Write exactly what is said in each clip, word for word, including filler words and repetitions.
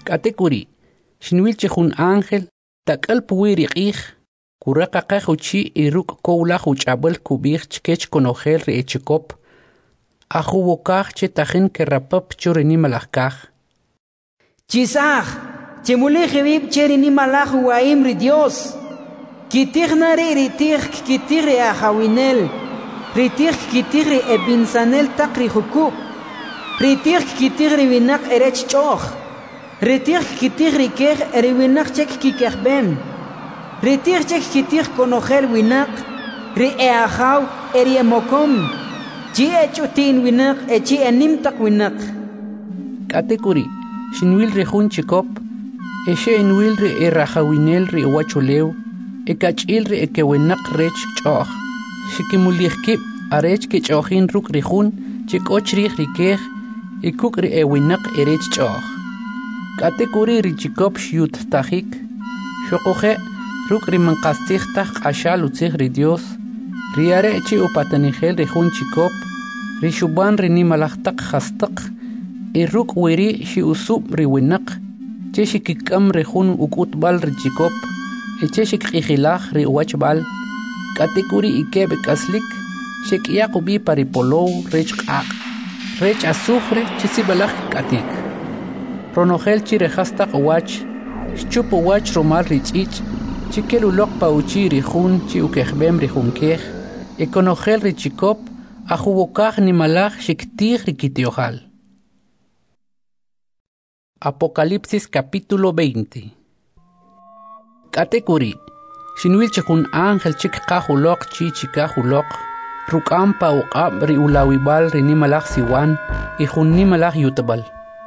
Katekuri, shinwil chehun ángel, takal puwiri qih, kuraka qahuchi iruk koula huchabel kubich chkech konogel ri echikop, ahuwokaj che tajin kerapap chorini malakaj. Chisaj, chemule jebib cherini malaj waim ri Dios. Kitirnari ritir kitiri ahawinel, ritir kitiri ebinsanel takri hukub, ritir kitiri winak erech choch, ritir kitiri kej eriwinak chek kikehben, ritir chek kitir konogel winak, ri eahaw eri emokom, chi echutin winak echi enimtak winak. Katekuri, shinwil rihun chikop, eshe enwil ri erahawinel ri wachuleu, ekachil ri ekewenak rech choch, shikimulihkib arech ke chochin ruk rihun, chikochri rikej, ikuk ri ewinak erech choch. Katekuri ri chikop shiut tajik, shokoje ruk ri mankastijtaj ashal utzig ri Dios, ri are chi upatanigel rihun chikop, ri shuban ri nimalajtak hastak, i ruk wiri shi usub ri winak, che shikikam rihun ukutbal ri chikop, eche shikijilaj ri wachbal, katekuri ikeb kaslik, shikiyakubi paripolow rech qaq, rech azufre chisibalaj katik. Ronogel chirejastak wach, chupo wach romal richich, chikelulok pauchi rijun chi ukejbem rijunkej, ekonogel richikop, ajuwokaj nimalaj shiktij rikitiojal. Apocalipsis capítulo veinte. Katekuri, shinwil chekun ángel chik kahulok chi chikahulok, rukam pa uqab ri ulawibal ri nimalaj siwan, y jun nimalaj yutabal.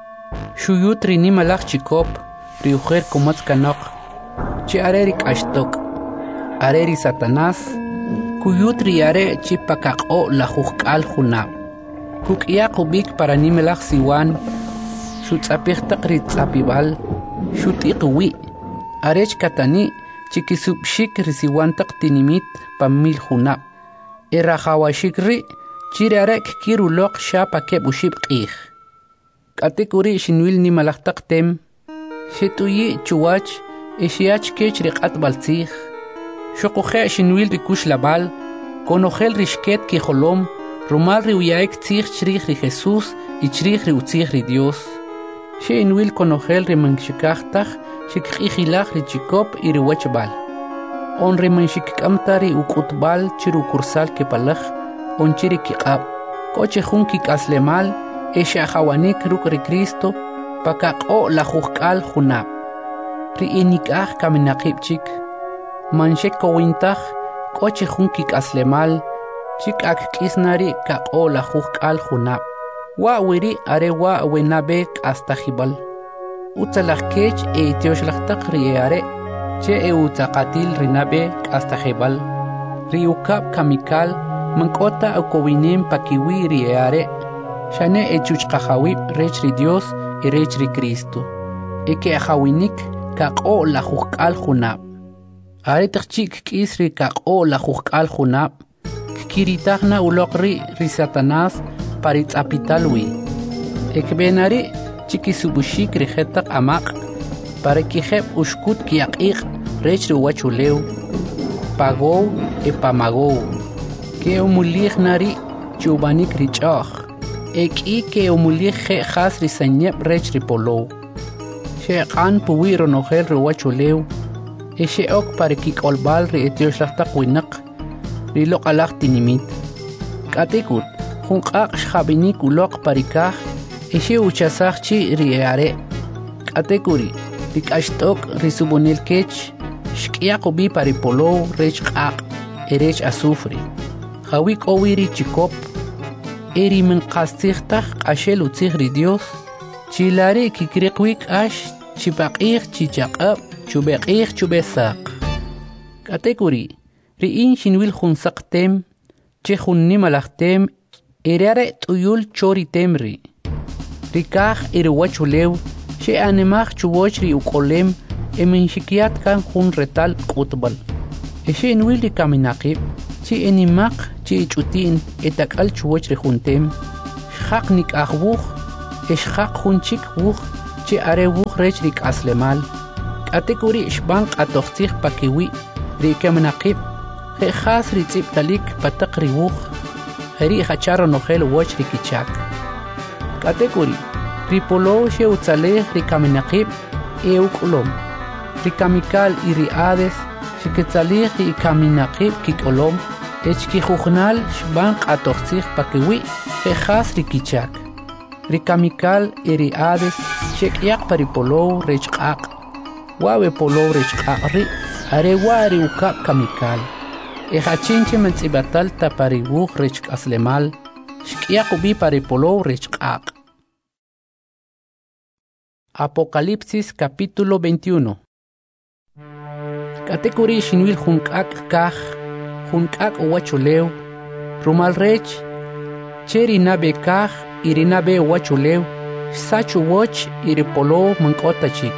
Shuyut ri nimalaj chikop, ri ujer komatz kanok, chi arerik ashtok, areri satanás, kuyut ri are chi pakaqo la jujkal junab. Kukya kubik para nimalaj siwan, shutzapirtak ri tzapibal, shutik wi, arech katani, chikisubshik risiwantak tinimit pamil junab. Erahawashikri, chirarek kirulok shapa kebushib qih. Katekuri shinwil nimalajtak tem, shetuyi chuwach, eshiach kech riqat baltzih, shokoje shinwil rikush labal, konogel rishket kijolom, rumal riuyaek tzih chrih ri Jesús y chrih ri utzih ri Dios. Shinwil konogel rimanshikajtaj, shikijilaj ri chikop y ri wachbal. On rimanshikkamtari ukutbal chiru kursal kepalaj, on chiri kiqab, koche jun kikaslemal, esha hawanik ruk ri Cristo, pakaqo la jujkal junab. Ri inikaj kaminaqibchik, manshek kowintaj, koche jun kikaslemal, chik ak kisnari kaqo la jujkal junab. Wa wiri are wa wenabe hasta jibal. Utzalaj kech e itioshlajtak ri are, che e utzaqatil rinabe hasta jibal. Ri ukab kamikal, mankota ukowinim pakiwi ri are, shane e chuchqajawib rech ri Dios y rech ri Cristo. Eke ajawinik kaqo la jujkal junab. Are tachik kis ri kaqo la jujkal junab, kiritagna ulokri ri Satanás parit apitalwi. Ekbenari chikisubushik rijetak amaq, para kijeb ushkut kiaqig rech ri wachuleu, pagou e pamagou, ke umulig nari chubanik richaj, eki ke umulig je jas ri sanyeb rech ri polow. Sheqan puwi ronogel ri wachuleu, e sheok para kikolbal ri etioshlajtak winak, ri loqalaj tinimit. Katekut, junqaq xabinik ulok parikaj, eshe uchasaj chi ri are. Katekuri, rikashtok risubonel kech, shkiaqubi paripolow rech qaq, erech azufre. Jawik owiri chikop, eri menqastijtaj qashel utzig ri Dios, chilari kikriqwik ash, chipaqij chichaqab, chubeqij chubesaq. Katekuri, ri in shinwil junsaqtem, che junnimalajtem, erare tuyul chori temri. Rikaj iriwachulew, she anemaj chuwoch ri ukolem, emenshikiat kan jun retal kutbal. Eshe enwil ri kaminaqib, chi enimaq chi ichutin etakal chuwoch ri juntem, shaq nik ahwuj, eshaq jun chik wuj, che are wuj rech rik aslemal katekuri shbank atoxtij pakiwi ri kemenaqib he khas ri tsip talik pataqri wuj heri hacharo nojel woch ri kichak katekuri ri polo she utzale ri kemenaqib eukulom ri kamikal i ri ades shiketzalih ri kemenaqib kikolom echki jujnal shbank atoxtij pakiwi he khas ri kichak ri kamikal i ri ades shekyak paripolo rechqaq wawe polo rechqaq ri are wari ukap kamikal e hachinche mentsibatal tapariwuj rechq aslemal shkyak ubi paripolo rechqaq. Apocalipsis capítulo veintiuno. Katekuri shinwil junkak kaj junkak uwachuleu rumal rech cheri nabe kaj irinabe uwachuleu sachu woch iripolo mankota chik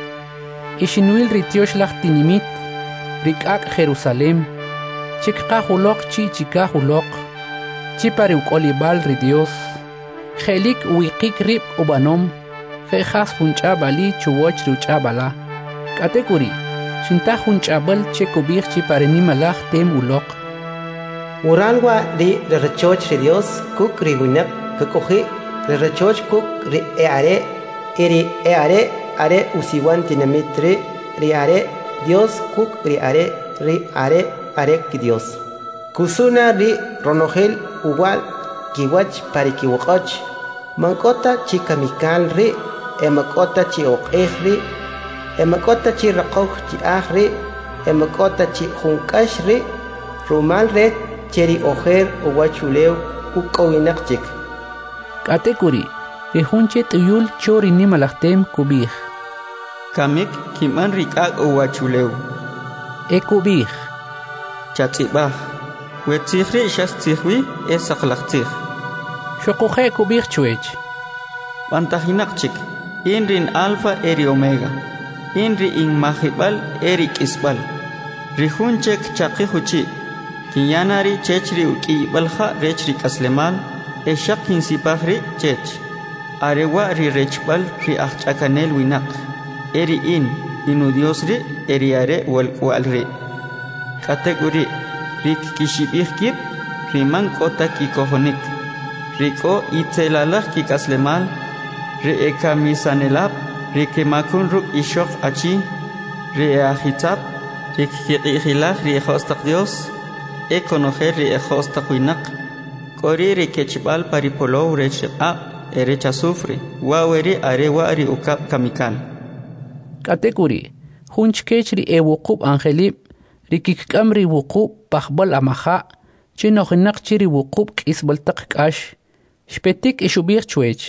ishinwil ritiosh lach tinimit rikak Jerusalem chikka hulok chi chika hulok chipari ukolibal ri Dios khelik wiqik rib ubanom khas huncha bali chuwoch rucha bala katekuri shinta huncha bal chekubir chipari nimalach tem ulok Uralwa ri rechoch ri Dios kuk ri winak kukohi ri rechoch kuk ri eare iri eare are usiwan tinamitri ri are Dios kuk ri are ri are are ki Dios kusuna ri ronogel uwal kiwach parikiwaqach mankota chikamikal ri emakota chi oqej ri emakota chi raqoj chi aj ri emakota chi junkash ri rumal red cheri ojer uwachuleu ukowinak chik katekuri rihunche tuyul chori nimalachtem kubij kamik kiman rikak uwachuleu e kubij chatzibaj wetzihri shastzihwi e saqlaqtzih shoquje kubij chuech bantajinak chik inrin alfa eri omega inri in mahibal eri kisbal rihunchek chaqihuchi kinyanari chechri uki balha rechri kaslemal e shakin sipahri chech arewa ri rechbal ri achchakanel winak eri in inu Dios ri eri are wal wal ri kategori rik kishibih kip riman kota ki kohonik riko itzelalaj ki kaslemal ri ekamisanelab ri kemakun ruk ishok achi ri ahitab rik kiqihilaj ri hostaq Dios e conocer ri hostaq winak kori ri kechbal paripolo recha erecha sufre waweri are wari ukap kamikal katekuri hunchkechri e wuqub angelib rikikkamri wuqub pahbal amaha chinojinak chiri wuqub kisbal taqkash shpetik ishubir chuech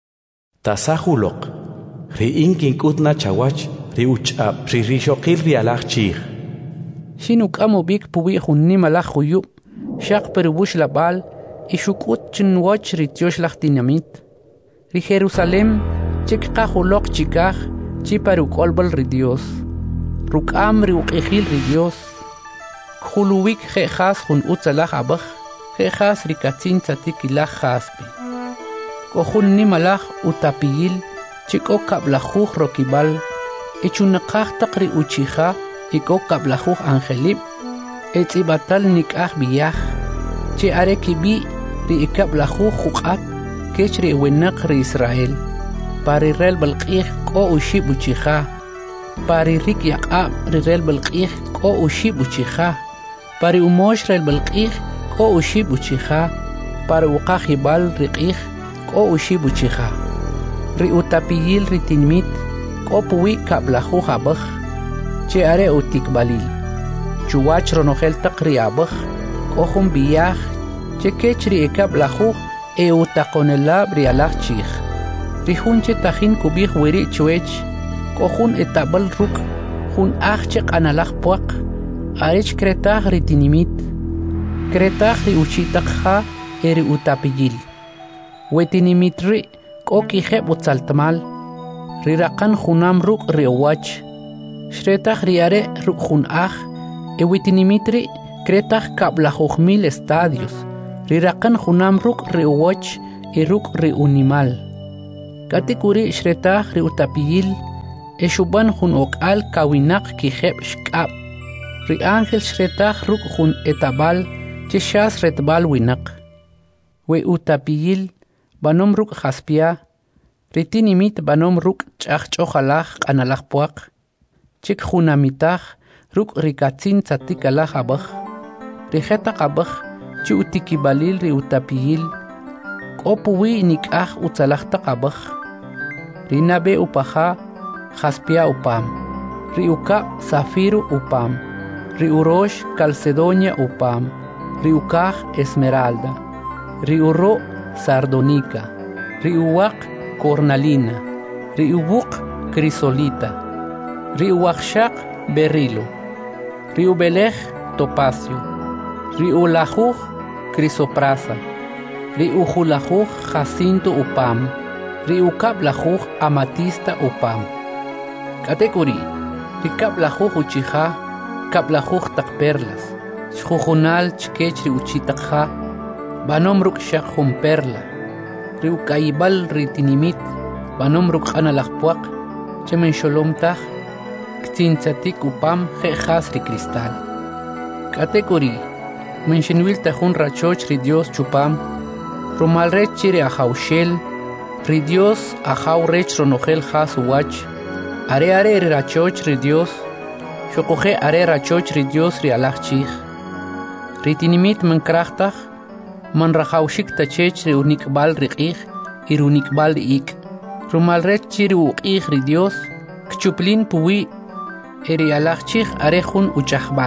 tasahulok ri inkin kutna chawach ri uchab ri rishoqil ri alach chih shinuk amobik puwi hunni malach huyub shaq peribush labal ishukut chinwach ri tiosh lachtinamit ri Jerusalem chikqa hulok chikaj chiparu kolbal ri Dios rukam ri uqijil ri Dios khuluwik khas hun utzalaj abaj khas ri katzin tzatikilaj jaspe kohun ni malaj utapiyil chiko kablajuj rokibal ichunaqaj taqri uchija iko kablajuj angelib etzibatal nikaj biyaj che are kibi ri ikablajuj juqat kech ri wenaq ri Israel pari rel balqij ko ushib uchija pari rik yaqab ri rel balqij ko ushib uchija pari umosh rel balqij ko ushib uchija pari uqajibal riqij ko ushib uchija ri utapiyil ri tinmit ko puwi kablajuj abaj che are utikbalil chuwach ronogel taqri abaj ko jun biyaj che kech ri ikablajuj e utaqonelab ri alaj chij ri junche tajin kubij wiri chuech ko jun etabal ruk jun aj che qanalaj puaq arech kretaj ri tinimit kretaj ri uchitaqja eri utapiyil wetinimit ri ko kijeb utzaltmal ri raqan junam ruk ri owach shretaj ri are ruk jun aj e wetinimit ri kretaj kablajuj mil estadios ri raqan junam ruk ri owach e ruk ri unimal Katekuri shretaj ri utapiyil eshuban jun okal kawinak kijeb shkab. Ri ángel shretaj ruk jun etabal chishas retbal winak. We utapiyil banom ruk jaspia. Ritinimit banom ruk chach chojalaj analaj puak. Chik junamitaj ruk rikatzin tzatik alaj abaj. Rijeta qabaj chi utikibalil ri utapiyil. Kopuwi nikaj utzalajta qabaj. Rinabe upaja jaspia upam. Riuka zafiru upam. Riurosh calcedonia upam. Riukaj esmeralda. Riuro sardonica. Riuwak cornalina. Riubuk crisolita. Riuwakshak berilo. Riubelej topacio. Riulajuj crisoprasa. Riujulajuj jacinto upam. Riukablajuj amatista upam. Katekuri. Rikablajuj uchija. Kablajuj takperlas. Chjujunal chkech riuchitakja. Banom ruk shak jun perla. Riukaibal ritinimit. Banom ruk analajpuak. Chemen sholomtaj. Ktintzatik upam jejas ri cristal. Katekuri. Menshenwil tajun rachoch ri Dios chupam. Romalrech chiri ajaushel. Ri Dios ajaurech ronojel jas uwach. Are are ri rachoch ri Dios. Shokoje are rachoch ri Dios ri alachchij. Ritinimit menkrachtaj. Man rajaushik tachech ri unikbal riqij. Ir unikbal ik. Romalrech chiri uqij ri Dios. Kchuplin puwi. Eri alachchij arejun uchajbal.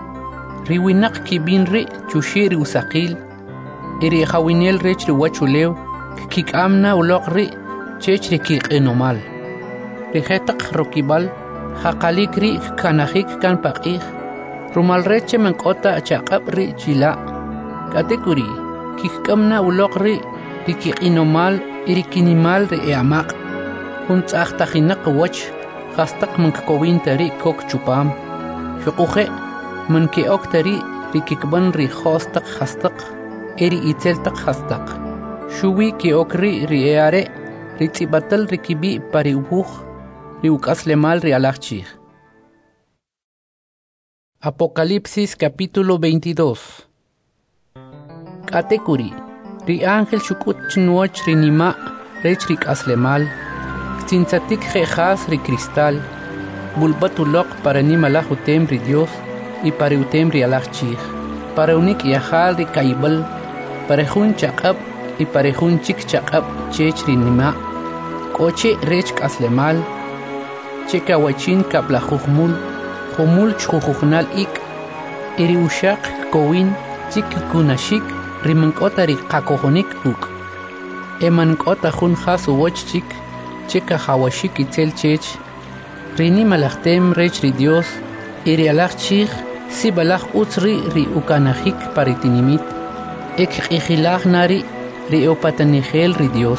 Riwinak kibin ri chushiri usaqil. Eri jawinel rech ri wachulew. Kikamna ulok ri chech ri kiqenomal. Rijetak rokibal. Jaqalik ri kanajik kan paqij. Rumal reche menkota chaqab ri chila. Katekuri. Kikamna ulok ri ri kiqenomal. Eri kinimal ri eamaq. Juntzajtajinak wach. Hastak mankakowin tari kok chupam. Shukuje manke ok tari rikikban ri hostak hastak. Eri itzeltak hastak. Shuwi ki okri ri eare. Ritzibatal rikibi pari ubuj. Ri ukaslemal ri alachchij. Apocalipsis capítulo veintidós. Katekuri. Ri ángel shukut chnuoch ri nima. Rech rik aslemal. Tzintzatik jejas ri cristal, bulbatulok para ni malajutem ri Dios y para utem ri alachchij, para unik yajal ri kaibal, para jun chaqab y para jun chik chaqab chech ri nima, koche rech kaslemal, cheka wachin kablajujmul, jumul chjujujnal ik, iri ushak kowin chik kunashik ri mankota ri kakojonik uk, emankota jun jas uwoch chik, Cheka hawashik itzel chech. Rini malachtem rech ri Dios. Iri alachchij. Si balach utzri ri ukanajik paritinimit. Ek ikhilach nari ri opatanigel ri Dios.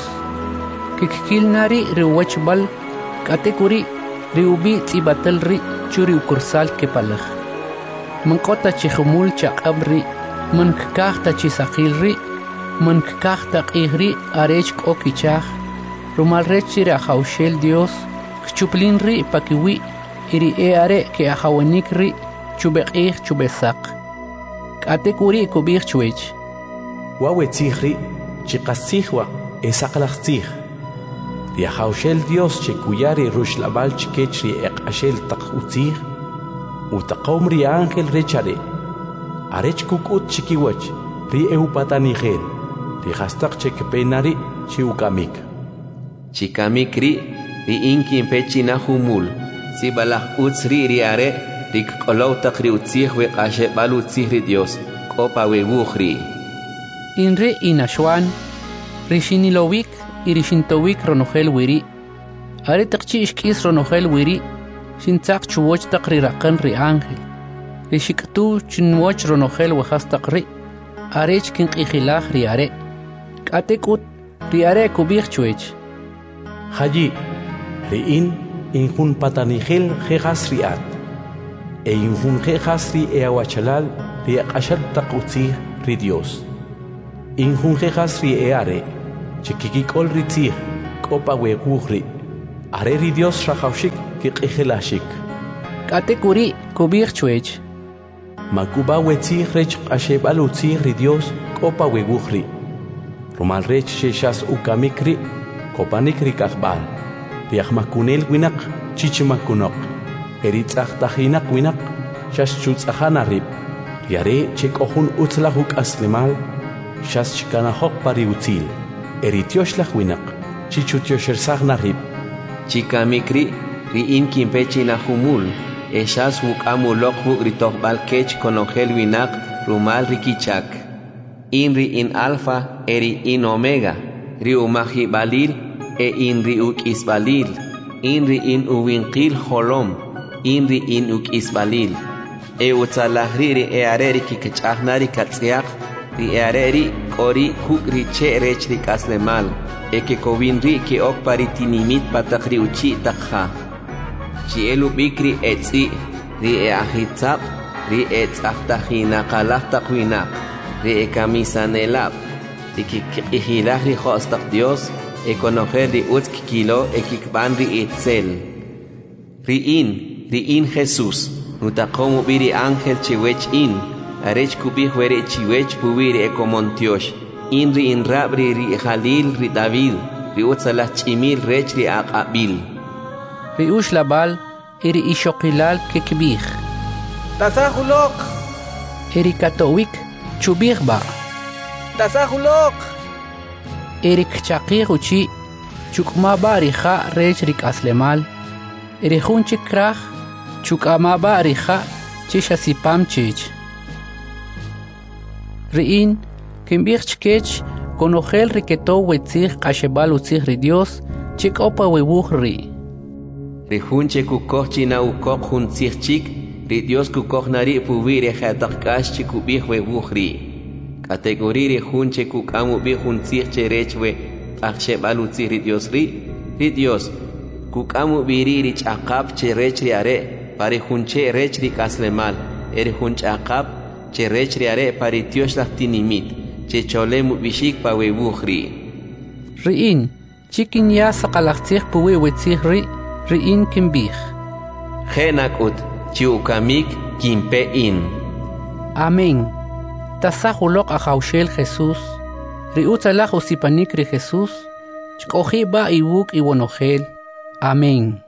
Kikil nari ri wachbal. Katekuri ri ubi tzibatel ri churi ukursal kepalach. Mankota chihumul chaqabri. Mankakta chisakil ri. Mankakta qihri arech kokichaj. Rumal rechiri ajaushel Dios, kchuplin ri pakiwi, iri eare ke ajawenik ri, chubeqih chubesak. Katekuri kubir chuech. Wawe tzihri, chikasihwa, esaklachtzih. Ri ajaushel Dios chekuyari rushlabal chikechri eqashel takutzih, utaqom ri ángel rechare. Arech kukut chikiwach, ri eupatanigel, ri hastak chekpenari chiukamik. Chikamikri ri inkin pechina humul si balaj utzri ri are rik kolautak ri utzih we qashe balu utzih ri Dios kopa we bukhri inre inashwan rishinilowik irishintowik ronojel wiri are taqchi ishkis ronojel wiri shintzaq chuwoch taqri raqan ri ángel rishiktu chinwoch ronojel wahastaq ri arech kin qijilaj ri are katekut ri are kubich chuech Haji, riin injun patanigel jejas riat, e injun jejas ri eawachalal ri ashal taqutzi ri Dios. Injun jejas ri eare, chikikikol ri tzih, kopa weguhri areri Dios rajawshik ki qihilashik kate kuri kubir chwech makuba wetzih rech ashebal utzih ri Dios kopa weguhri rumal rech sheshas ukamikri kopanikri kahbal riahmakunel winak chichimakunok eritzah tahinak winak shas chutzahana rib yare chekohun utzlahuk aslimal shas chikanahok pari utzil eritioshlah winak chichutioshelsagna rib chikamikri ri inkin pechi na humul eshas huk amulok huk ritokbal kech konogel winak rumal rikichak inri in alfa eri in omega ri umahi balil e inri uk isbalil inri in uwinqil holom inri in uk isbalil e utzalahri ri e areri kikechaghnari katsiak ri e areri kori huk ri che rech ri kaslemal e ke kovinri ke ok paritinimit patakri uchi takha chi elu bikri etzi ri e ahitzab ri e tzaftahina qalahtakwina ri e kamisanelab ri kikihilah ri khostak Dios e conocer ri utz kilo e kikban ri etzel ri in ri in Jesús nutakomu biri ángel chiwech in arech kubih were chiwech pubiri e komontiosh inri in rabri ri Jalil ri David ri utzalah chimil rech ri aqabil ri ush labal eri ishokilal kekbih tasahulok eri katowik chubih ba tasahulok eri kchaqih uchi chukma bari kha rech ri kaslemal eri khunchik krach chukama bari kha chishasipam chich riin kimbih chkech konogel riketo wetzih qashebal utzih ri Dios chik opa webuh ri ri hunche kukoh china ukok hun chik ri Dios kukoh nari puvire khatakash chikubih webuh ri kategori ri hunche kukamu bi hun chich cherechwe qashebal utzih ri Dios ri ri Dios kukamu biri ri chaqap cherech ri are pare hunche rech ri kaslemal eri hunchaqap cherech ri are pare Dios lahtinimit che cholemu bishik pa webuhri riin chikin ya saqalaqtzih puwe wetzih ri riin kimbih khenakut chiukamik kimpe in amén tasahulok ajawshel Jesús ri utzalaj usipanik ri Jesús chkoji ba iwuk iwonogel amén.